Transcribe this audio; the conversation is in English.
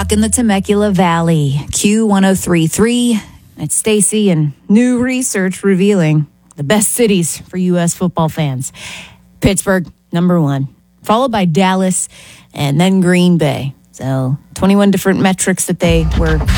rocking the Temecula Valley. Q1033. It's Stacy, and new research revealing the best cities for U.S. football fans. Pittsburgh, number one, followed by Dallas, and then Green Bay. So 21 different metrics that they were